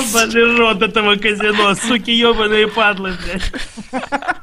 Ебаный рот этого казино, суки ебаные падлы, блядь.